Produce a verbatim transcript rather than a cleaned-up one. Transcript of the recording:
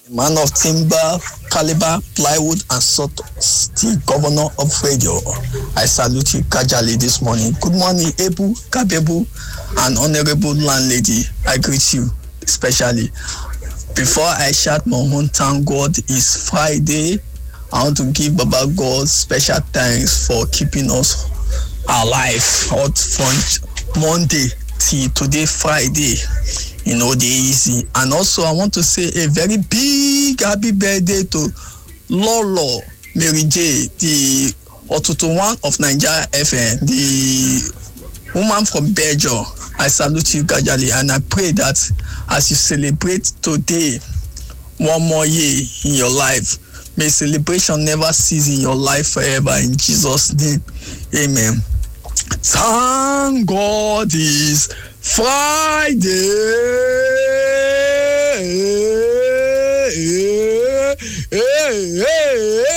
Man of timber, caliber, plywood, and sawdust, the governor of radio. I salute you cordially this morning. Good morning, able, capable, and honorable landlady. I greet you especially. Before I shout my own thank God, it's Friday. I want to give Baba God special thanks for keeping us alive out from Monday till today, Friday. You know, they easy. And also, I want to say a very big happy birthday to Lolo Mary J, the Otutu one of Nigeria F M, the woman from Belgium. I salute you, Gajali, and I pray that as you celebrate today, one more year in your life, may celebration never cease in your life forever. In Jesus' name, amen. Thank God it's Friday. Hey, hey, hey.